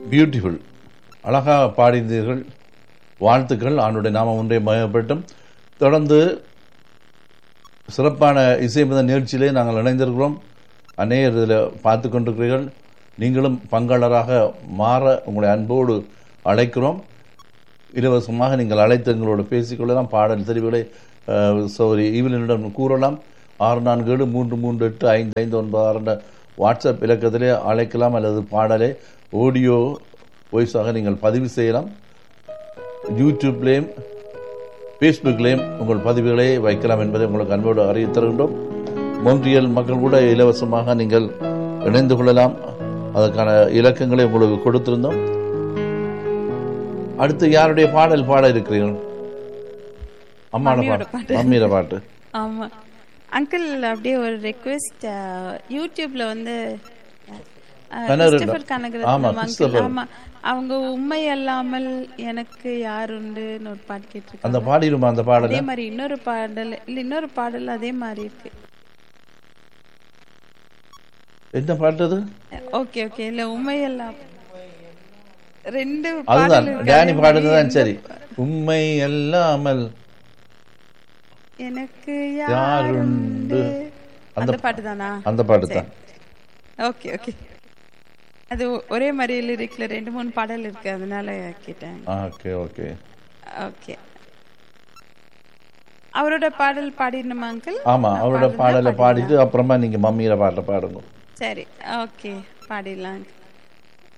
Beautiful, அழகாக பாடிந்தீர்கள். வாழ்த்துக்கள். ஆண்டுடைய நாமம் ஒன்றே மயப்பட்டும். தொடர்ந்து சிறப்பான இசைமித நிகழ்ச்சியிலே நாங்கள் இணைந்திருக்கிறோம். அநேகர் இதில் பார்த்து கொண்டிருக்கிறீர்கள். நீங்களும் பங்காளராக மாற உங்களை அன்போடு அழைக்கிறோம். இலவசமாக நீங்கள் அழைத்து எங்களோடு பேசிக்கொள்ளலாம். பாடல் தெரிவுகளை சௌரி ஈவினிடம் கூறலாம். 6473385596 வாட்ஸ்அப் இலக்கத்திலே அழைக்கலாம். அல்லது பாடலை ஆடியோ வாய்ஸாக நீங்கள் பதிவு செய்யலாம். யூடியூப்லேயும் ஃபேஸ்புக்லேயும் உங்கள் பதிவுகளை வைக்கலாம் என்பதை உங்களுக்கு அன்போடு அறிவித்து தருகின்றோம். மொன்றியல் மக்கள் கூட இலவசமாக நீங்கள் இணைந்து கொள்ளலாம். அதற்கான இலக்கங்களை உங்களுக்கு கொடுத்திருந்தோம். அடுத்து யாருடைய பாடல் பாட இருக்கிறீர்கள்? மம்மியோட பாட்டு. ஆமா அங்கிள், அப்படியே ஒரு ரெக்வெஸ்ட். யூடியூப்ல வந்து அவங்க உண்மை அல்லாமல் எனக்கு யார் உண்டு ஒரு பாட்டு கேட்டிருக்காங்க. அந்த பாடிடுமா? அந்த பாடல் அதே மாதிரி இன்னொரு பாடல் அதே மாதிரி இருக்கு. என்ன பாட்டு அது? ஓகே ஓகே, இல்ல உண்மை எல்லாம் ரெண்டு அதுதான் டேனி பாடுறதுதான். சரி, உண்மை அல்லாமல் எனக்கு யாருண்டு அந்த பாட்டு தானா? அந்த பாட்டு தான். ஓகே ஓகே, அது ஒரே மாதிரி லிரிக்ல 2-3 பாடல் இருக்கு, அதனால கேட்டேன். Okay okay okay. அவரோட பாடல் பாடிடணுமா அங்கிள்? ஆமா, அவரோட பாடலை பாடிட்டு அப்புறமா நீங்க மம்மியோட பாட்டை பாடுங்க. சரி, ஓகே, பாடிடலாம்.